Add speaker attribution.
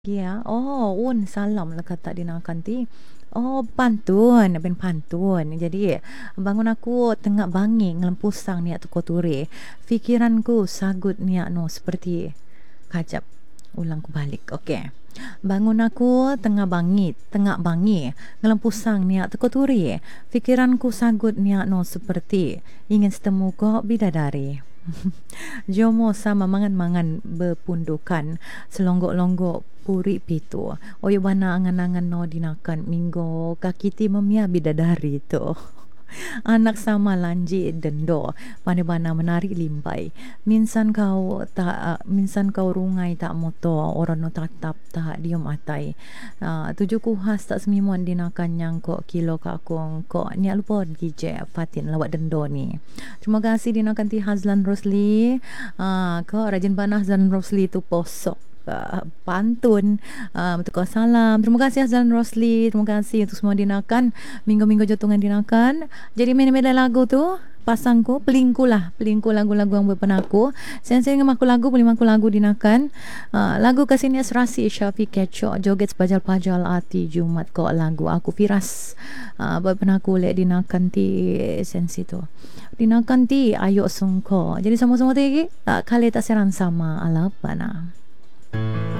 Speaker 1: Ya, oh, un salam lah kata dinakan ti. Oh, pantun, ben pantun. Jadi, bangun aku tengah bangi ngelempusang niat tuko ture. Fikiranku sagut niat no seperti kajap. Ulang ku balik. Okey. Bangun aku tengah bangi ngelempusang niat tuko ture. Fikiranku sagut niat no seperti ingin setemu kok bidadari. Jomo sama mangan-mangan bepundukan selonggok-longgok puri pitu. Oyo bana angan-angan no dinakan minggo kakiti memia bidadari tu. Anak sama lanji dendo pandai bana menari limbai. Minsan kau rungai tak moto orang no tatap tak diam atai. Tujuh kuhas tak semimuan dinakan yang kok kilo kakung kok ni lupa DJ Fatin lawat dendo ni. Terima kasih dinakan ti Hazlan Rosli. Kok rajin bana Hazlan Rosli tu posok pantun untuk salam. Terima kasih Hazlan Rosli. Terima kasih untuk semua dinakan minggu-minggu jotungan dinakan. Jadi mena-mena lagu tu pasangku pelingku lagu-lagu yang berpenaku. Sen-sen aku lagu boleh aku lagu dinakan. Lagu kasihnya serasi Syafiq Keco joget pajal-pajal ati Jumat kok lagu aku Firas berpenaku lek dinakan ti sensi tu. Dinakan ti ayo sungko. Jadi sama-sama ti kali tak serang sama ala pana.